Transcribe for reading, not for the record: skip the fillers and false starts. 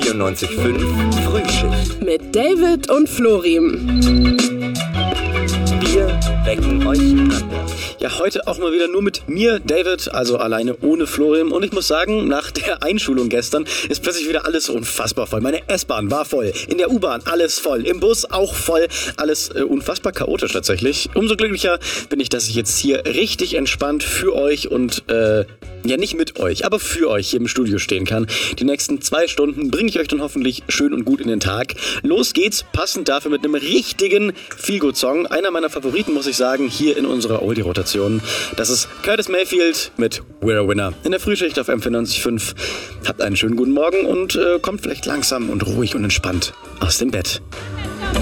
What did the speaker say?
94.5 Frühschicht. Mit David und Florim. Wir wecken euch anders. Ja, heute auch mal wieder nur mit mir, David, also alleine ohne Florim. Und ich muss sagen, nach der Einschulung gestern ist plötzlich wieder alles unfassbar voll. Meine S-Bahn war voll, in der U-Bahn alles voll, im Bus auch voll. Alles unfassbar chaotisch tatsächlich. Umso glücklicher bin ich, dass ich jetzt hier richtig entspannt für euch und ja, nicht mit euch, aber für euch hier im Studio stehen kann. Die nächsten 2 Stunden bringe ich euch dann hoffentlich schön und gut in den Tag. Los geht's, passend dafür mit einem richtigen Feelgood-Song. Einer meiner Favoriten, muss ich sagen, hier in unserer Oldie-Rotation. Das ist Curtis Mayfield mit We're a Winner in der Frühschicht auf M94.5. Habt einen schönen guten Morgen und kommt vielleicht langsam und ruhig und entspannt aus dem Bett.